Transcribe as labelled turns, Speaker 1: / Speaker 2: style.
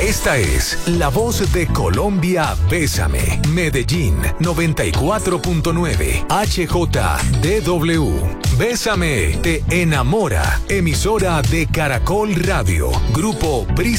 Speaker 1: Esta es la voz de Colombia. Bésame. Medellín 94.9 HJDW. Bésame te enamora. Emisora de Caracol Radio. Grupo Brisa.